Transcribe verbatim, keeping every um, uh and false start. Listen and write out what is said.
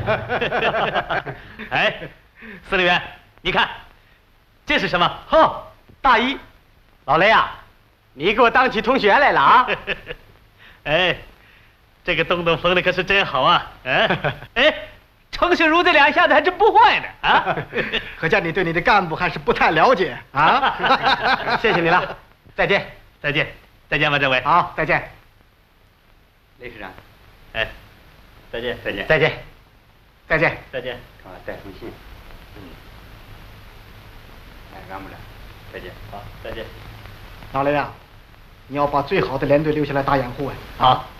哎，司令员，你看，这是什么？ 呵，大衣。老雷啊，你给我当起同学来了啊！ 哎，这个东东缝的可是真好啊！嗯，哎，程世如这两下子还真不坏呢啊！ 可见你对你的干部还是不太了解啊！谢谢你了，再见， 再见，再见吧，政委。 好，再见。 雷师长， 哎，再见，再见， 再见，再见， 再见。 啊，带封信。 嗯， 哎，干部长，再见。 好，再见。 老雷啊，你要把最好的连队留下来打掩护啊！ 好。